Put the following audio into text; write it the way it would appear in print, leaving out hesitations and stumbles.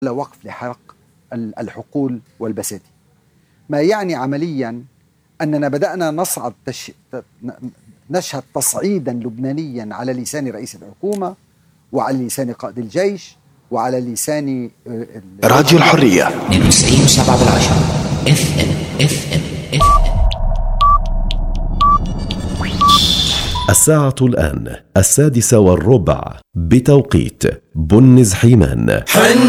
وقف لحرق الحقول والبساتين. ما يعني عمليا أننا بدأنا نشهد تصعيدا لبنانيا على لسان رئيس الحكومة وعلى لسان قائد الجيش وعلى لسان راديو الحرية 92.7 FM. الساعة الآن 6:15 بتوقيت بنز حيمان.